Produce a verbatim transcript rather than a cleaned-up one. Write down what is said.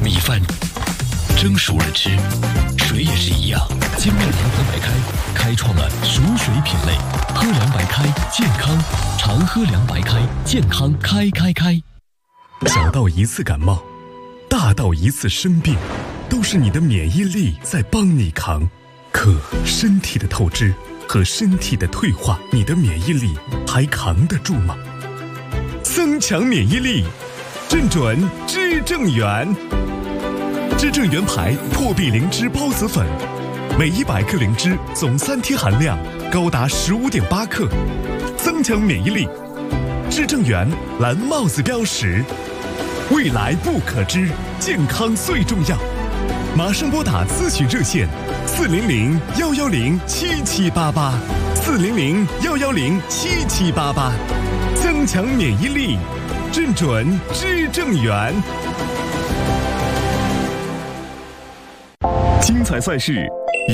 米饭蒸熟了吃，水也是一样。金麦郎和白开开创了熟水品类，喝凉白开健康，常喝凉白开健康开开开。 小到一次感冒，大到一次生病，都是你的免疫力在帮你扛。可身体的透支和身体的退化，你的免疫力还扛得住吗？增强免疫力，正准知正元。知正元牌破壁灵芝孢子粉，每一百克灵芝总三贴含量高达十五点八克，增强免疫力。知正元蓝帽子标识，未来不可知，健康最重要。马上拨打咨询热线四零零幺幺零七七八八，四零零幺幺零七七八八，增强免疫力，正准知正元。精彩赛事。